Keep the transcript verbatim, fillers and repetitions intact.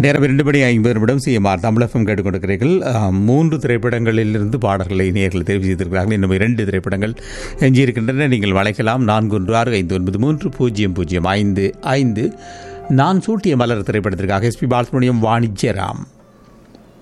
நேரம் இரண்டு மணி ஐம்பது நிமிடம் சிஎம்ஆர் தமிழகம் கேட்டுக்கொண்டிருக்கிறீர்கள். மூன்று திரைப்படங்களிலிருந்து பாடல்களை நேர்கள் தெரிவு செய்திருக்கிறார்கள். இன்னும் இரண்டு திரைப்படங்கள் எஞ்சியிருக்கின்றன. நீங்கள் வளைக்கலாம் நான்கு ஒன்று ஆறு ஐந்து ஒன்பது மூன்று பூஜ்ஜியம் பூஜ்ஜியம் ஐந்து ஐந்து. நான் சூட்டிய மலர் திரைப்படத்திற்காக எஸ்பி பாலசுப்ரமணியம், வாணிஜ்யராம்.